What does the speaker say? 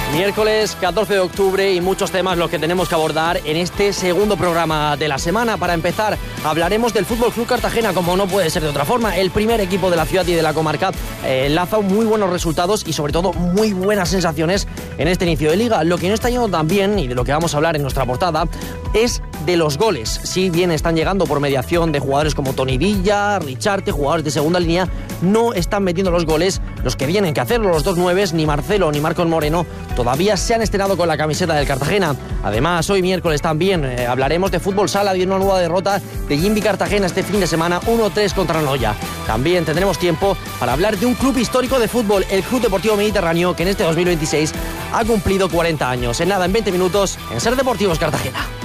Miércoles 14 de octubre y muchos temas los que tenemos que abordar en este segundo programa de la semana. Para empezar, hablaremos del Fútbol Club Cartagena, como no puede ser de otra forma. El primer equipo de la ciudad y de la comarca enlaza muy buenos resultados y sobre todo muy buenas sensaciones en este inicio de liga. Lo que no está yendo tan bien, y de lo que vamos a hablar en nuestra portada, es de los goles. Si bien están llegando por mediación de jugadores como Toni Villa, Richarte, jugadores de segunda línea, no están metiendo los goles los que tienen que hacerlo. Los dos nueves, ni Marcelo ni Marcos Moreno, todavía se han estrenado con la camiseta del Cartagena. Además, hoy miércoles también hablaremos de fútbol sala, de una nueva derrota de Jimby Cartagena este fin de semana, 1-3 contra Noya. También tendremos tiempo para hablar de un club histórico de fútbol, el Club Deportivo Mediterráneo, que en este 2026 ha cumplido 40 años. En nada, en 20 minutos, en Ser Deportivos Cartagena.